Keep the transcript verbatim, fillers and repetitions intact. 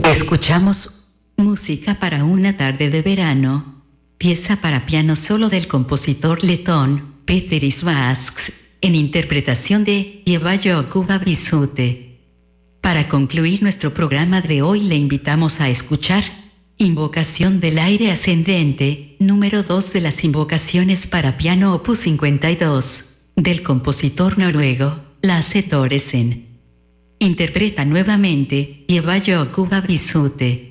Escuchamos música para una tarde de verano, pieza para piano solo del compositor letón Peter Isvasks, en interpretación de Ievayo Kuvavisute. Para concluir nuestro programa de hoy le invitamos a escuchar Invocación del aire ascendente, número dos de las invocaciones para piano opus cincuenta y dos, del compositor noruego Lasse Thoresen. Interpreta nuevamente Ievayo Kuvavisute.